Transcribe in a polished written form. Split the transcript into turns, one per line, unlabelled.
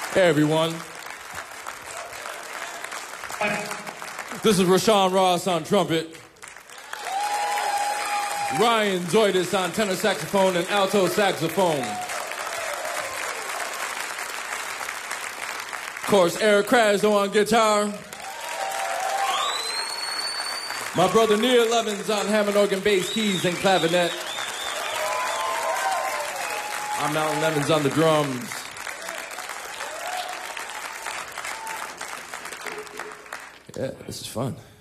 Hey, everyone. This is Rashawn Ross on trumpet. Ryan Zoidis on tenor saxophone and alto saxophone. Of course, Eric Krasno on guitar. My brother Neil Evans on Hammond organ, bass, keys, and clavinet. I'm Alan Evans on the drums. Yeah, this is fun.